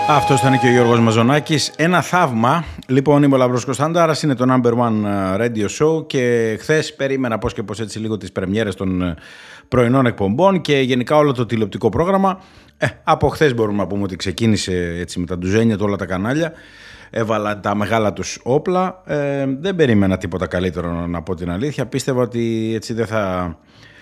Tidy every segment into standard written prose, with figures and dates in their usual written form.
Αυτός ήταν και ο Γιώργος Μαζονάκης. Ένα θαύμα. Λοιπόν, είμαι ο Λαμπρός Κωνσταντάρας, είναι το number one radio show και χθες περίμενα πώς και πώς έτσι λίγο τις πρεμιέρες των πρωινών εκπομπών και γενικά όλο το τηλεοπτικό πρόγραμμα. Από χθες μπορούμε να πούμε ότι ξεκίνησε έτσι με τα ντουζένια του όλα τα κανάλια. Έβαλα τα μεγάλα τους όπλα. Δεν περίμενα τίποτα καλύτερο, να πω την αλήθεια. Πίστευα ότι έτσι δεν θα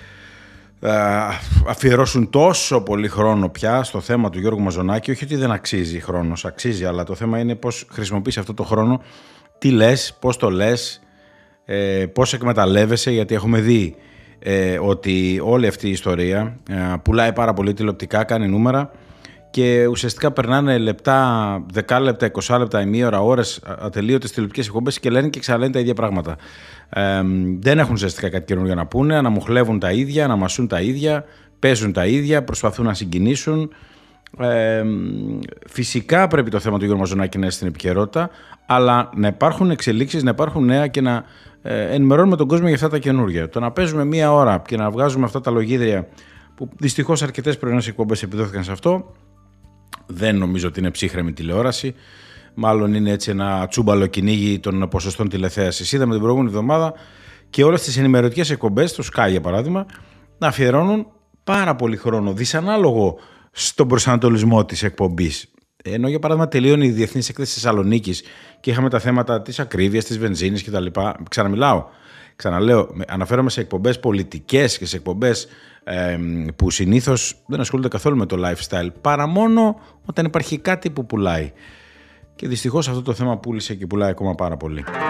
αφιερώσουν τόσο πολύ χρόνο πια στο θέμα του Γιώργου Μαζονάκη. Όχι ότι δεν αξίζει χρόνος, αξίζει, αλλά το θέμα είναι πώς χρησιμοποιείς αυτό το χρόνο, τι λες, πώς το λες, πώς εκμεταλλεύεσαι, γιατί έχουμε δει ότι όλη αυτή η ιστορία πουλάει πάρα πολύ τηλεοπτικά, κάνει νούμερα και ουσιαστικά περνάνε λεπτά, 10 λεπτά, 20 λεπτά, ημί ώρα, ώρες ατελείωτες τηλεοπτικές εκπομπές και λένε και ξαναλένε τα ίδια πράγματα. Δεν έχουν ουσιαστικά κάτι καινούργιο να πούνε, αναμοχλεύουν τα ίδια, αναμασούν τα ίδια, παίζουν τα ίδια, προσπαθούν να συγκινήσουν. Φυσικά πρέπει το θέμα του Γιώργου Μαζονάκη να είναι στην επικαιρότητα, αλλά να υπάρχουν εξελίξεις, να υπάρχουν νέα και να ενημερώνουμε τον κόσμο για αυτά τα καινούργια. Το να παίζουμε μία ώρα και να βγάζουμε αυτά τα λογίδρια που δυστυχώς αρκετές πρωινές εκπομπές επιδόθηκαν σε αυτό, δεν νομίζω ότι είναι ψύχρεμη τηλεόραση. Μάλλον είναι έτσι ένα τσούμπαλο κυνήγι των ποσοστών τηλεθέασης. Είδαμε την προηγούμενη εβδομάδα και όλες τις ενημερωτικές εκπομπές, το Sky για παράδειγμα, να αφιερώνουν πάρα πολύ χρόνο, δυσανάλογο στον προσανατολισμό της εκπομπής. Ενώ για παράδειγμα τελείωνε η Διεθνής Έκθεση της Θεσσαλονίκης και είχαμε τα θέματα της ακρίβειας, της βενζίνης κτλ. Ξαναλέω, αναφέρομαι σε εκπομπές πολιτικές και σε εκπομπές που συνήθως δεν ασχολούνται καθόλου με το lifestyle, παρά μόνο όταν υπάρχει κάτι που πουλάει. Και δυστυχώς αυτό το θέμα πούλησε και πουλάει ακόμα πάρα πολύ.